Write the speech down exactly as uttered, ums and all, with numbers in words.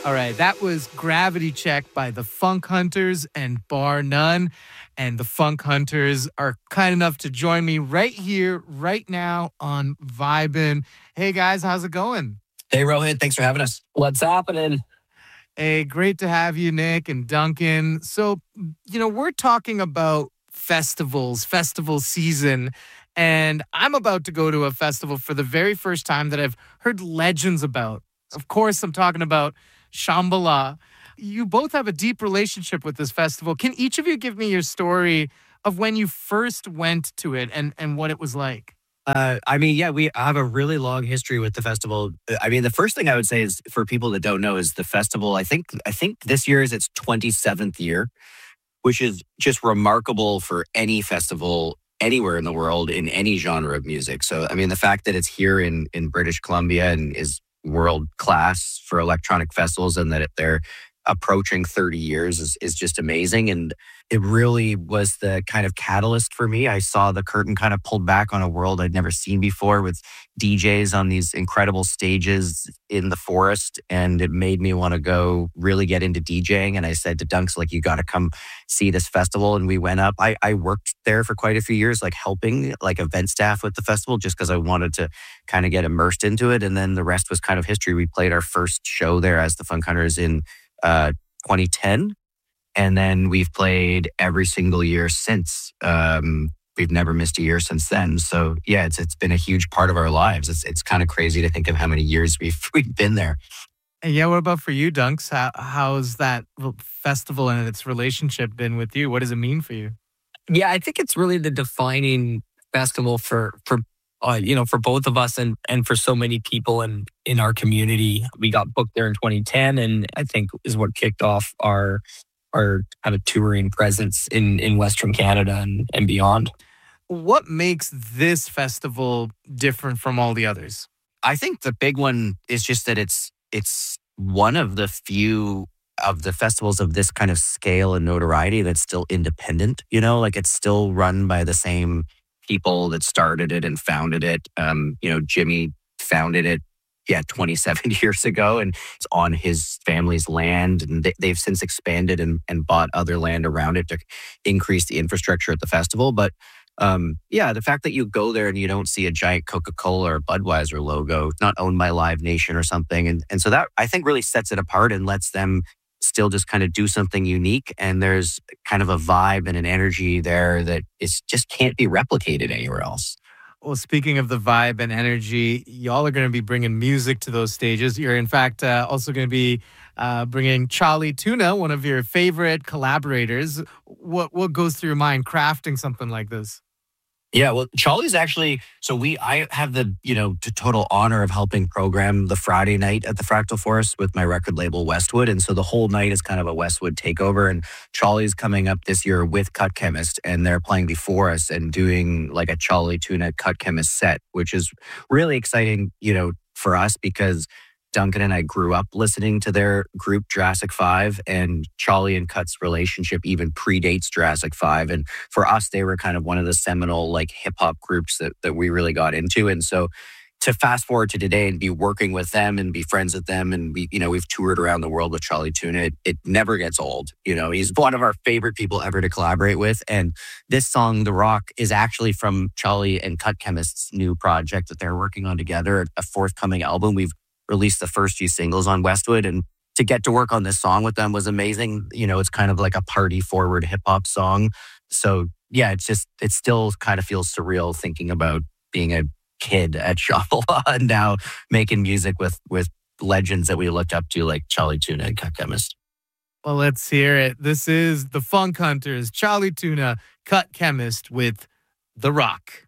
All right, that was Gravity Check by the Funk Hunters and Bar None. And the Funk Hunters are kind enough to join me right here, right now on Vibin. Hey guys, how's it going? Hey Rohit, thanks for having us. What's happening? Hey, great to have you, Nick and Duncan. So, you know, we're talking about festivals, festival season, and I'm about to go to a festival for the very first time that I've heard legends about. Of course, I'm talking about Shambhala. You both have a deep relationship with this festival. Can each of you give me your story of when you first went to it and, and what it was like? Uh, I mean, yeah, we have a really long history with the festival. I mean, the first thing I would say is for people that don't know is the festival. I think I think this year is its twenty-seventh year, which is just remarkable for any festival anywhere in the world in any genre of music. So, I mean, the fact that it's here in in British Columbia and is world class for electronic festivals and that it, they're approaching thirty years is, is just amazing. And it really was the kind of catalyst for me. I saw the curtain kind of pulled back on a world I'd never seen before with D Js on these incredible stages in the forest. And it made me want to go really get into DJing. And I said to Dunks, like, you got to come see this festival. And we went up. I, I worked there for quite a few years, like helping like event staff with the festival, just because I wanted to kind of get immersed into it. And then the rest was kind of history. We played our first show there as the Funk Hunters in uh, twenty ten. And then we've played every single year since. Um, we've never missed a year since then. So yeah, it's it's been a huge part of our lives. It's it's kind of crazy to think of how many years we've we've been there. And yeah, what about for you, Dunks? How, how's that festival and its relationship been with you? What does it mean for you? Yeah, I think it's really the defining festival for for uh, you know for both of us and and for so many people in in our community. We got booked there in twenty ten, and I think is what kicked off our our kind of touring presence in in Western Canada and and beyond. What makes this festival different from all the others? I think the big one is just that it's it's one of the few of the festivals of this kind of scale and notoriety that's still independent. You know, like it's still run by the same people that started it and founded it. Um, you know, Jimmy founded it, yeah, twenty-seven years ago, and it's on his family's land. And they, they've since expanded and, and bought other land around it to increase the infrastructure at the festival. But um, yeah, the fact that you go there and you don't see a giant Coca-Cola or Budweiser logo, not owned by Live Nation or something. And, and so that, I think, really sets it apart and lets them still just kind of do something unique. And there's kind of a vibe and an energy there that is just can't be replicated anywhere else. Well, speaking of the vibe and energy, y'all are going to be bringing music to those stages. You're, in fact, uh, also going to be uh, bringing Charlie Tuna, one of your favorite collaborators. What what goes through your mind crafting something like this? Yeah, well, Charlie's actually, so we, I have the, you know, t- total honor of helping program the Friday night at the Fractal Forest with my record label Westwood. And so the whole night is kind of a Westwood takeover. And Charlie's coming up this year with Cut Chemist, and they're playing before us and doing like a Charlie Tuna Cut Chemist set, which is really exciting, you know, for us because Duncan and I grew up listening to their group Jurassic five, and Charlie and Cut's relationship even predates Jurassic five. And for us, they were kind of one of the seminal like hip hop groups that, that we really got into. And so to fast forward to today and be working with them and be friends with them, and we, you know, we've toured around the world with Charlie Tuna. It, it never gets old. You know, he's one of our favorite people ever to collaborate with. And this song, The Rock, is actually from Charlie and Cut Chemist's new project that they're working on together, a forthcoming album. We've released the first few singles on Westwood, and to get to work on this song with them was amazing. You know, it's kind of like a party forward hip hop song. So yeah, it's just, it still kind of feels surreal thinking about being a kid at Shambhala and now making music with, with legends that we looked up to like Charlie Tuna and Cut Chemist. Well, let's hear it. This is the Funk Hunters, Charlie Tuna, Cut Chemist with The Rock.